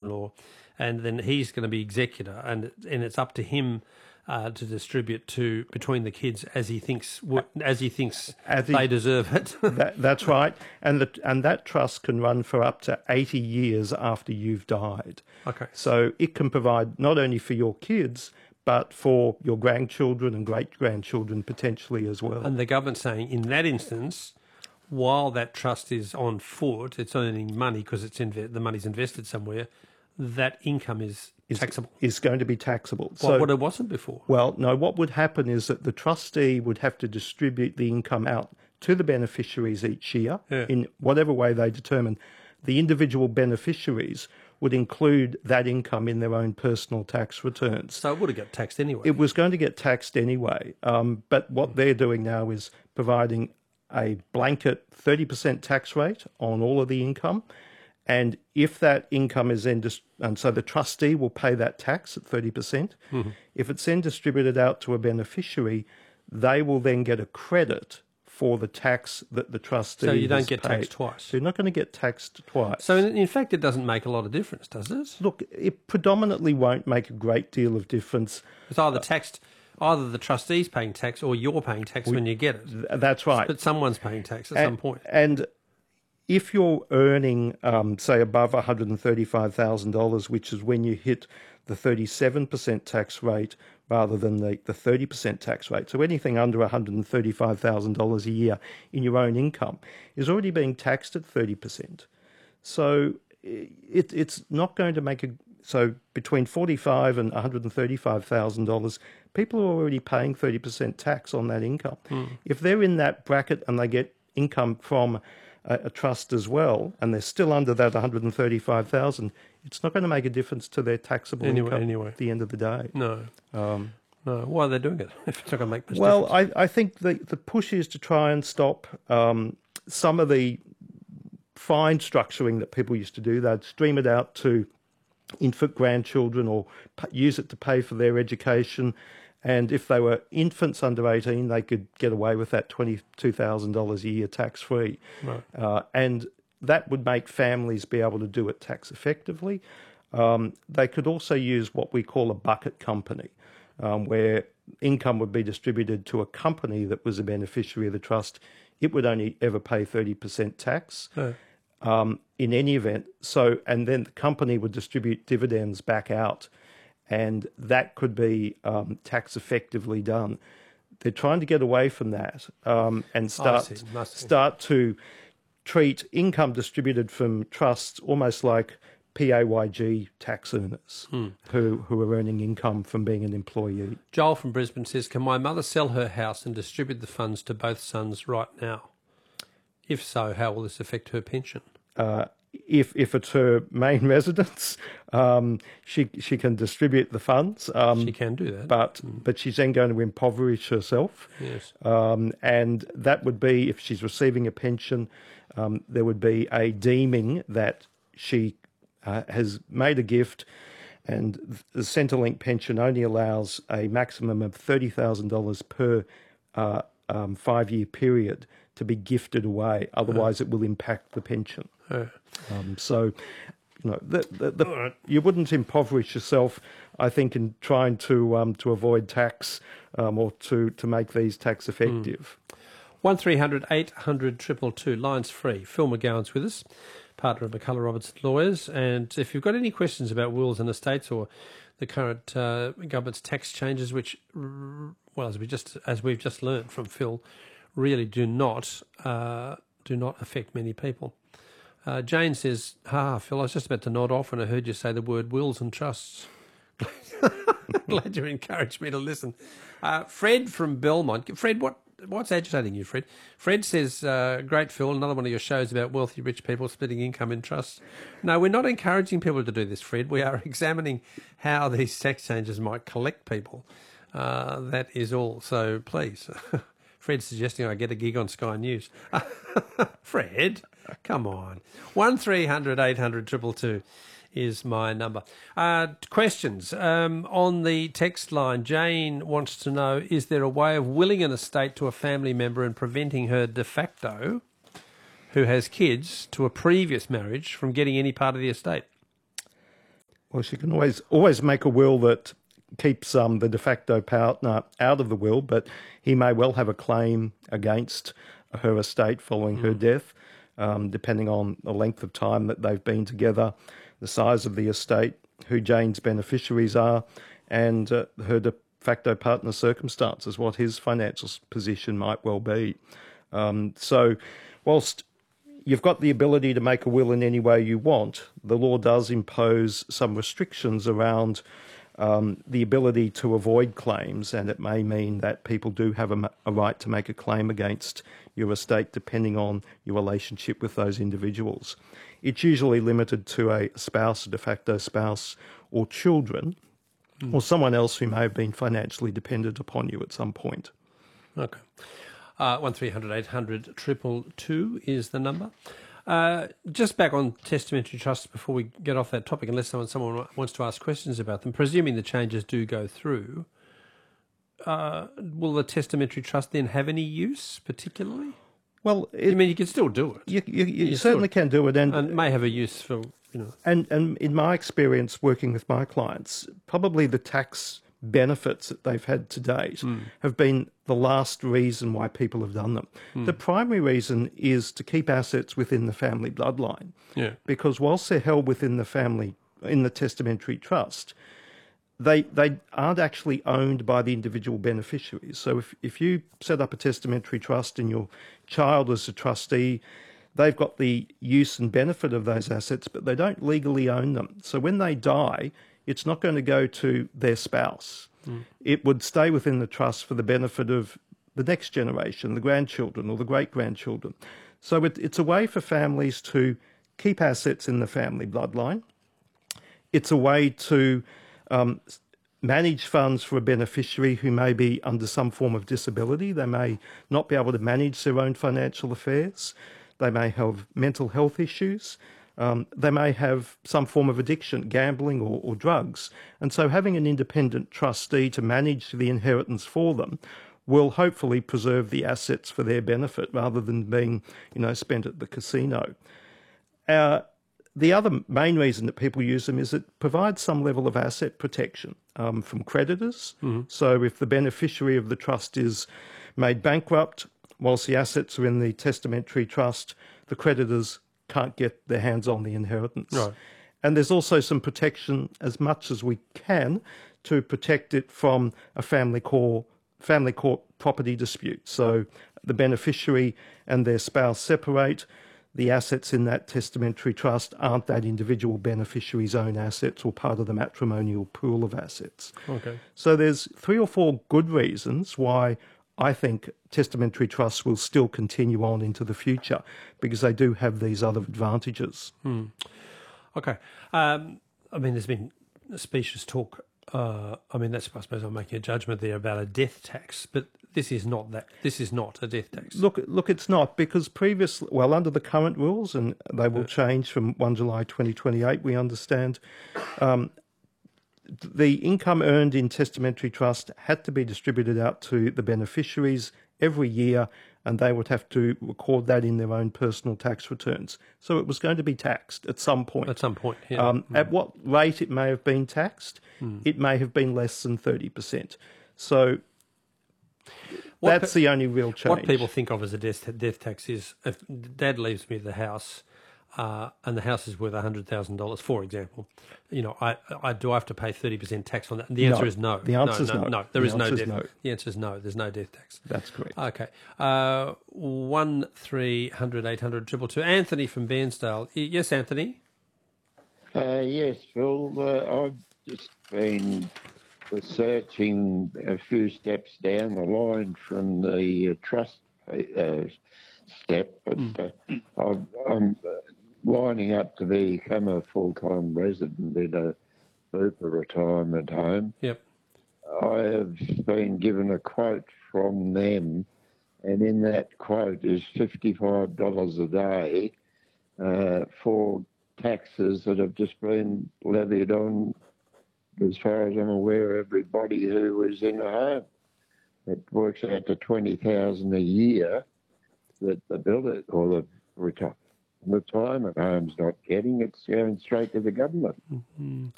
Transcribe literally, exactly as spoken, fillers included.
father-in-law, and then he's going to be executor, and and it's up to him uh, to distribute to between the kids as he thinks as he thinks as he, they deserve it. that, that's right, and the, and that trust can run for up to eighty years after you've died. Okay. So it can provide not only for your kids, but for your grandchildren and great-grandchildren potentially as well. And the government's saying in that instance, while that trust is on foot, it's earning money because it's inv- the money's invested somewhere, that income is, is taxable. Is going to be taxable. What, so, what it wasn't before? Well, no, what would happen is that the trustee would have to distribute the income out to the beneficiaries each year yeah. in whatever way they determine. The individual beneficiaries would include that income in their own personal tax returns. So it would have got taxed anyway. It was going to get taxed anyway. Um, but what they're doing now is providing a blanket thirty percent tax rate on all of the income. And if that income is then, dis- and so the trustee will pay that tax at thirty percent. Mm-hmm. If it's then distributed out to a beneficiary, they will then get a credit for the tax that the trustee So you don't has get paid. taxed twice. So you're not going to get taxed twice. So in, in fact, it doesn't make a lot of difference, does it? Look, it predominantly won't make a great deal of difference. It's either taxed, either the trustee's paying tax or you're paying tax we, when you get it. Th- that's right. But someone's paying tax at and, some point. And if you're earning, um, say, above one hundred thirty-five thousand dollars, which is when you hit the thirty-seven percent tax rate rather than the, the thirty percent tax rate. So anything under one hundred thirty-five thousand dollars a year in your own income is already being taxed at thirty percent. So it, it's not going to make a... So between forty-five thousand dollars and one hundred thirty-five thousand dollars, people are already paying thirty percent tax on that income. Mm. If they're in that bracket and they get income from a, a trust as well, and they're still under that one hundred thirty-five thousand dollars, it's not going to make a difference to their taxable anyway, income anyway. at the end of the day. No. Um, no. Why are they doing it if it's not going to make much well, difference? I, I think the, the push is to try and stop um, some of the fine structuring that people used to do. They'd stream it out to infant grandchildren or p- use it to pay for their education. And if they were infants under eighteen, they could get away with that twenty-two thousand dollars a year tax-free. Right. Uh, and that would make families be able to do it tax effectively. Um, they could also use what we call a bucket company, um, where income would be distributed to a company that was a beneficiary of the trust. It would only ever pay thirty percent tax. Oh. Um, in any event. So, and then the company would distribute dividends back out, and that could be um, tax effectively done. They're trying to get away from that um, and start I see, I see. start to treat income distributed from trusts almost like P A Y G tax earners hmm. who, who are earning income from being an employee. Joel from Brisbane says, can my mother sell her house and distribute the funds to both sons right now? If so, how will this affect her pension? Uh, if if it's her main residence, um, she she can distribute the funds. Um, she can do that, but mm. but she's then going to impoverish herself. Yes, um, and that would be if she's receiving a pension. Um, there would be a deeming that she uh, has made a gift, and the Centrelink pension only allows a maximum of thirty thousand dollars per uh, um, five-year period to be gifted away. Otherwise, oh. it will impact the pension. Oh. Um, so, you know, the, the, the, right. you wouldn't impoverish yourself, I think, in trying to um, to avoid tax um, or to, to make these tax effective. Mm. One three hundred eight hundred triple two. Lines free. Phil McGowan's with us, partner of McCullough Robertson Lawyers. And if you've got any questions about wills and estates or the current uh, government's tax changes, which, well, as we just as we've just learned from Phil, really do not uh, do not affect many people. Uh, Jane says, "Ha, Phil, I was just about to nod off when I heard you say the word wills and trusts." Glad you encouraged me to listen. Uh, Fred from Belmont. Fred, what what's agitating you, Fred? Fred says, uh, "Great, Phil, another one of your shows about wealthy rich people splitting income in trusts." No, we're not encouraging people to do this, Fred. We are examining how these tax changes might collect people. Uh, that is all. So please. Fred's suggesting I get a gig on Sky News. Fred, come on. one three hundred eight hundred two two two is my number. Uh, questions. Um, on the text line, Jane wants to know, is there a way of willing an estate to a family member and preventing her de facto, who has kids, to a previous marriage from getting any part of the estate? Well, she can always always make a will that keeps um, the de facto partner out of the will, but he may well have a claim against her estate following mm. her death, um, depending on the length of time that they've been together, the size of the estate, who Jane's beneficiaries are, and uh, her de facto partner's circumstances, what his financial position might well be. Um, so whilst you've got the ability to make a will in any way you want, the law does impose some restrictions around um, the ability to avoid claims, and it may mean that people do have a, a right to make a claim against your estate depending on your relationship with those individuals. It's usually limited to a spouse, a de facto spouse, or children, mm. or someone else who may have been financially dependent upon you at some point. Okay. Uh, one three hundred eight hundred triple two is the number. Uh, just back on testamentary trusts before we get off that topic, unless someone, someone wants to ask questions about them, presuming the changes do go through, uh, will the testamentary trust then have any use particularly? Well, it, I mean, you can still do it. You, you, you, you certainly still, can do it. And, and may have a use for, you know. And, and in my experience working with my clients, probably the tax benefits that they've had to date mm. have been the last reason why people have done them. Mm. The primary reason is to keep assets within the family bloodline. Yeah. Because whilst they're held within the family, in the testamentary trust, they they aren't actually owned by the individual beneficiaries. So if, if you set up a testamentary trust and your child is a trustee, they've got the use and benefit of those assets, but they don't legally own them. So when they die, it's not going to go to their spouse. Mm. It would stay within the trust for the benefit of the next generation, the grandchildren or the great-grandchildren. So it, it's a way for families to keep assets in the family bloodline. It's a way to um, manage funds for a beneficiary who may be under some form of disability. They may not be able to manage their own financial affairs. They may have mental health issues. Um, they may have some form of addiction, gambling or, or drugs. And so having an independent trustee to manage the inheritance for them will hopefully preserve the assets for their benefit rather than being, you know, spent at the casino. Uh, the other main reason that people use them is it provides some level of asset protection um, from creditors. Mm-hmm. So if the beneficiary of the trust is made bankrupt, whilst the assets are in the testamentary trust, the creditors can't get their hands on the inheritance. Right. And there's also some protection, as much as we can, to protect it from a family court, family court property dispute. So the beneficiary and their spouse separate. The assets in that testamentary trust aren't that individual beneficiary's own assets or part of the matrimonial pool of assets. Okay. So there's three or four good reasons why I think testamentary trusts will still continue on into the future because they do have these other advantages. Hmm. Okay. Um, I mean, there's been specious talk. Uh, I mean, that's, I suppose I'm making a judgment there about a death tax, but this is not that. This is not a death tax. Look, look, it's not because previously, well, under the current rules, and they will change from first of July twenty twenty-eight, we understand, um, the income earned in testamentary trust had to be distributed out to the beneficiaries every year, and they would have to record that in their own personal tax returns. So it was going to be taxed at some point. At some point, yeah. Um, mm. At what rate it may have been taxed, mm. it may have been less than thirty percent. So what that's pe- the only real change. What people think of as a death, death tax is if Dad leaves me the house, Uh, and the house is worth one hundred thousand dollars, for example, you know, I, I do I have to pay thirty percent tax on that? And the answer no. is no. The answer no, is no. no. No, there the is no death. No. The answer is no. There's no death tax. That's correct. Okay. Uh, one three hundred eight hundred triple two. Anthony from Bairnsdale. Yes, Anthony. Uh, yes, Phil. Uh, I've just been researching a few steps down the line from the uh, trust uh, step, but mm. uh, I've, I'm lining up to become a full-time resident in a Bupa retirement home. Yep. I have been given a quote from them, and in that quote is fifty-five dollars a day uh, for taxes that have just been levied on, as far as I'm aware, everybody who is in a home. It works out to twenty thousand dollars a year that the builder or the retire. retirement home's not getting. It's going straight to the government. Mm-hmm.